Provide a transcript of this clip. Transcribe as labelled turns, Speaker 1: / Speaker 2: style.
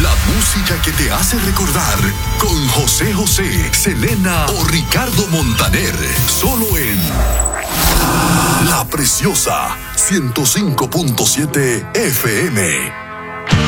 Speaker 1: La música que te hace recordar con José José, Selena o Ricardo Montaner. Solo en La Preciosa 105.7 FM.